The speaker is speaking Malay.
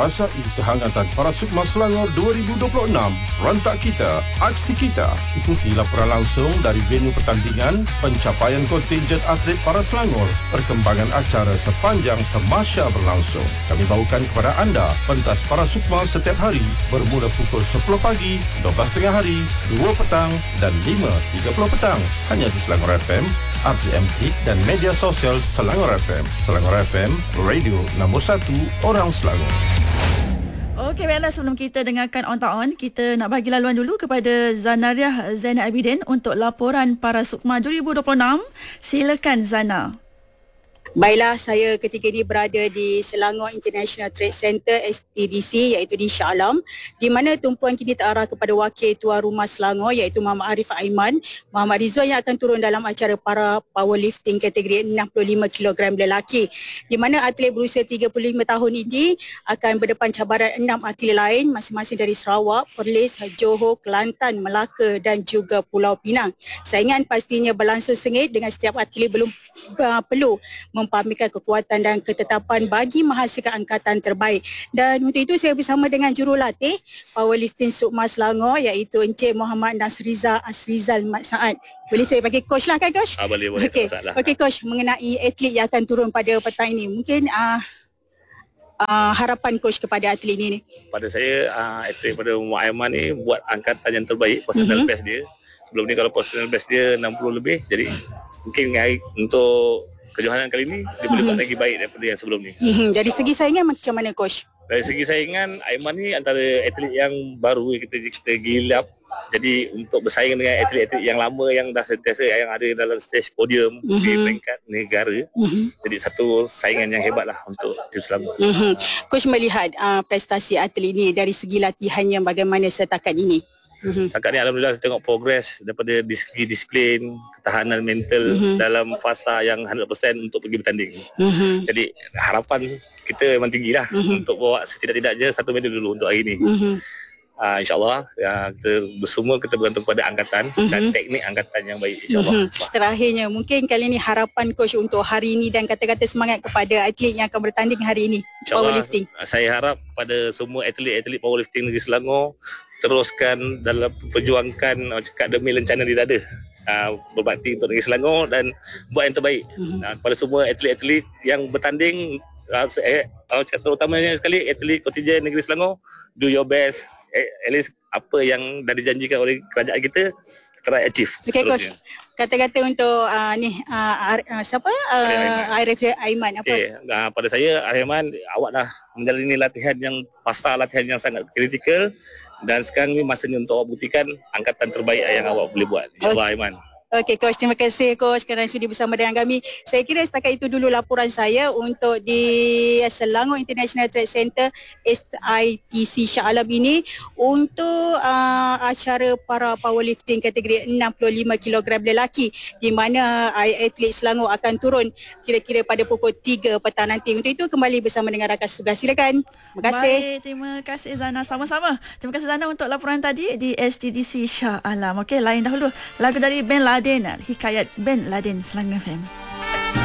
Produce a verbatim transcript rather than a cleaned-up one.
merasai kehangatan para Sukma Selangor dua ribu dua puluh enam. Rentak kita, aksi kita. Ikuti laporan langsung dari venue pertandingan, pencapaian kontinjen atlet para Selangor, perkembangan acara sepanjang tamasya berlangsung. Kami bawakan kepada anda pentas para Sukma setiap hari bermula pukul sepuluh pagi, dua belas tengah hari, dua petang dan lima tiga puluh petang. Hanya di Selangor F M, R T M Hit dan media sosial Selangor F M. Selangor F M, radio nombor satu orang Selangor. Okey, baiklah, sebelum kita dengarkan On Tak On, kita nak bagi laluan dulu kepada Zanariah Zainal Abidin untuk laporan para Sukma dua ribu dua puluh enam. Silakan Zana. Baiklah, saya ketika ini berada di Selangor International Trade Center S T D C iaitu di Shah Alam, di mana tumpuan kini terarah kepada Wakil Tuan Rumah Selangor iaitu Muhammad Arif Aiman, Muhammad Rizwan yang akan turun dalam acara para powerlifting kategori enam puluh lima kilogram lelaki, di mana atlet berusia tiga puluh lima tahun ini akan berdepan cabaran enam atlet lain masing-masing dari Sarawak, Perlis, Johor, Kelantan, Melaka dan juga Pulau Pinang. Saingan pastinya berlangsung sengit dengan setiap atlet belum uh, perlu mempamerkan kekuatan dan ketetapan bagi menghasilkan angkatan terbaik. Dan untuk itu saya bersama dengan jurulatih powerlifting Sukma Selangor iaitu Encik Muhammad Nasriza Asrizal Mat Saad. Boleh saya panggil coach lah kan coach? Ah, boleh boleh. Okey. Okey coach, mengenai atlet yang akan turun pada petang ini, mungkin uh, uh, harapan coach kepada atlet ini ni. Pada saya uh, atlet pada Muhammad Aiman ni buat angkatan yang terbaik, personal mm-hmm. best dia. Sebelum ni kalau personal best dia enam puluh lebih, jadi mungkin hari untuk kejohanan kali ni dia boleh buat lagi baik daripada yang sebelum ni. Hmm, dari segi saingan macam mana coach? Dari segi saingan, Aiman ni antara atlet yang baru kita kita gilap. Jadi untuk bersaing dengan atlet-atlet yang lama yang dah sentiasa yang ada dalam stage podium mm-hmm. di peringkat negara. Mm-hmm. Jadi satu saingan yang hebat lah untuk tim Selangor. Mm-hmm. Coach melihat uh, prestasi atlet ini dari segi latihannya bagaimana setakat ini? Mm-hmm. Setakat ni alhamdulillah saya tengok progres daripada segi disiplin, ketahanan mental mm-hmm. dalam fasa yang seratus peratus untuk pergi bertanding. Mm-hmm. Jadi harapan kita memang tinggilah mm-hmm. untuk bawa setidak-tidaknya satu medal dulu untuk hari ini. Mm-hmm. Uh, InsyaAllah ya, kita semua kita bergantung pada angkatan mm-hmm. dan teknik angkatan yang baik insyaAllah. Mm-hmm. Terakhirnya mungkin kali ini harapan coach untuk hari ini dan kata-kata semangat kepada atlet yang akan bertanding hari ini powerlifting. Saya harap pada semua atlet-atlet powerlifting negeri Selangor teruskan dalam perjuangkan cakap demi lencana di dada, uh, berbakti untuk negeri Selangor dan buat yang terbaik. Mm-hmm. Uh, kepada semua atlet-atlet yang bertanding, uh, eh, uh, terutamanya sekali atlet kontinjen negeri Selangor, do your best, eh, at least apa yang dah dijanjikan oleh kerajaan kita try achieve. Okay coach, kata-kata untuk uh, ni uh, uh, siapa uh, Arif Aiman apa? Okay. Uh, pada saya Aiman, awak dah menjalani latihan yang fasa latihan yang sangat kritikal. Dan sekarang ni masanya untuk awak buktikan angkatan terbaik yang awak boleh buat. InsyaAllah Aiman. Okey coach, terima kasih coach kerana sudi bersama dengan kami. Saya kira setakat itu dulu laporan saya untuk di Selangor International Trade Center S I T C Shah Alam ini untuk uh, acara para powerlifting kategori enam puluh lima kilogram lelaki, di mana atlet Selangor akan turun kira-kira pada pukul tiga petang nanti. Untuk itu kembali bersama dengan rakan tugas. Silakan. Terima kasih. Baik, terima kasih Zana, sama-sama. Terima kasih Zana untuk laporan tadi di S T D C Shah Alam. Okey, lain dahulu lagu dari Ben Laden, Hikayat Ben Laden, Selangor F M.